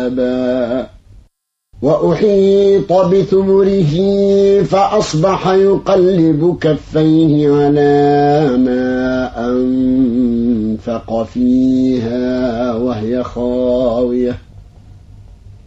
حسابا وأحيط بثمره فأصبح يقلب كفيه على ما أنفق فيها وهي خاوية